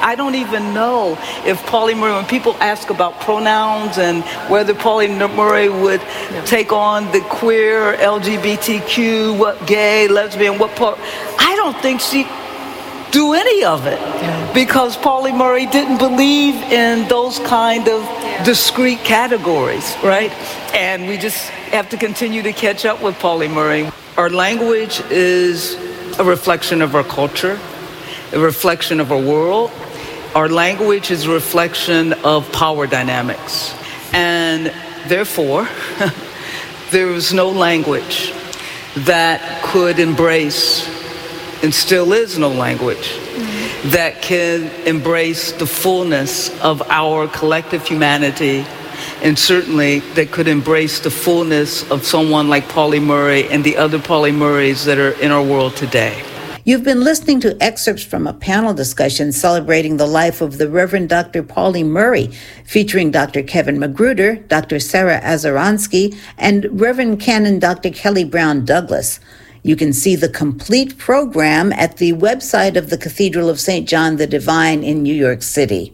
I don't even know if Pauli Murray, when people ask about pronouns and whether Pauli Murray would take on the queer, LGBTQ, what gay, lesbian, I don't think she do any of it because Pauli Murray didn't believe in those kind of discrete categories, right? And we just have to continue to catch up with Pauli Murray. Our language is a reflection of our culture, a reflection of our world. Our language is a reflection of power dynamics. And therefore, there is no language that could embrace, and still is no language, that can embrace the fullness of our collective humanity, and certainly that could embrace the fullness of someone like Pauli Murray and the other Pauli Murrays that are in our world today. You've been listening to excerpts from a panel discussion celebrating the life of the Reverend Dr. Pauli Murray, featuring Dr. Kevin Magruder, Dr. Sarah Azaransky, and Reverend Canon Dr. Kelly Brown Douglas. You can see the complete program at the website of the Cathedral of St. John the Divine in New York City.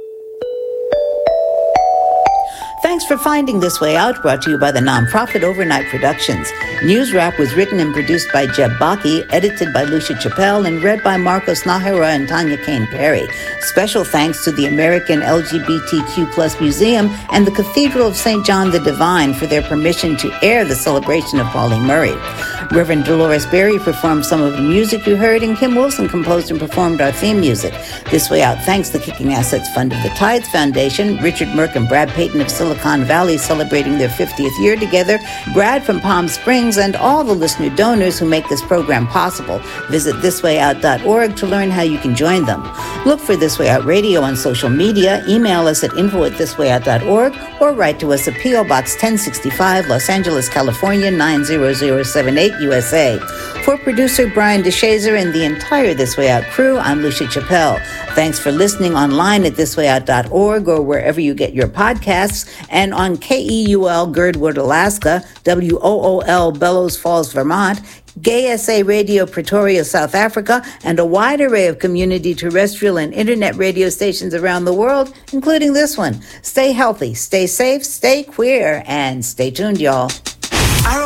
Thanks for finding This Way Out, brought to you by the nonprofit Overnight Productions. News Wrap was written and produced by Jeb Baki, edited by Lucia Chappelle, and read by Marcos Nahara and Tanya Kane Perry. Special thanks to the American LGBTQ+ Museum and the Cathedral of St. John the Divine for their permission to air the celebration of Pauli Murray. Reverend Dolores Berry performed some of the music you heard, and Kim Wilson composed and performed our theme music. This Way Out thanks the Kicking Assets Fund of the Tides Foundation, Richard Merck and Brad Payton of Silicon Valley celebrating their 50th year together, Brad from Palm Springs, and all the listener donors who make this program possible. Visit thiswayout.org to learn how you can join them. Look for This Way Out Radio on social media, email us at info@thiswayout.org, or write to us at P.O. Box 1065, Los Angeles, California, 90078, USA. For producer Brian DeShazer and the entire This Way Out crew, I'm Lucia Chappelle. Thanks for listening online at thiswayout.org or wherever you get your podcasts, and on KEUL Girdwood, Alaska, WOOL Bellows Falls, Vermont, Gay SA Radio Pretoria, South Africa, and a wide array of community terrestrial and internet radio stations around the world, including this one. Stay healthy, stay safe, stay queer, and stay tuned, y'all.